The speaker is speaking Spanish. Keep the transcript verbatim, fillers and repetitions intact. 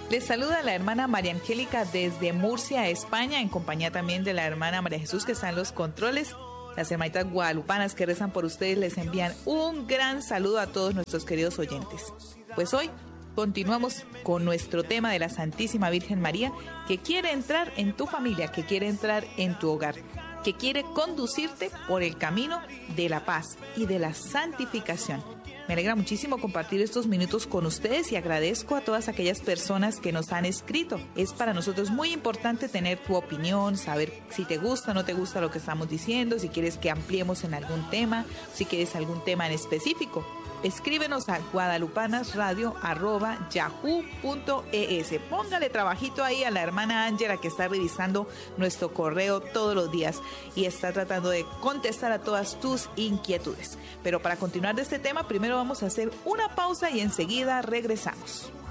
Les saluda la hermana María Angélica desde Murcia, España, en compañía también de la hermana María Jesús, que está en los controles. Las hermanitas guadalupanas que rezan por ustedes les envían un gran saludo a todos nuestros queridos oyentes. Pues hoy continuamos con nuestro tema de la Santísima Virgen María, que quiere entrar en tu familia, que quiere entrar en tu hogar, que quiere conducirte por el camino de la paz y de la santificación. Me alegra muchísimo compartir estos minutos con ustedes y agradezco a todas aquellas personas que nos han escrito. Es para nosotros muy importante tener tu opinión, saber si te gusta o no te gusta lo que estamos diciendo, si quieres que ampliemos en algún tema, si quieres algún tema en específico. Escríbenos a guadalupanasradio arroba yahoo punto es. Póngale trabajito ahí a la hermana Ángela, que está revisando nuestro correo todos los días y está tratando de contestar a todas tus inquietudes. Pero para continuar de este tema, primero vamos a hacer una pausa y enseguida regresamos.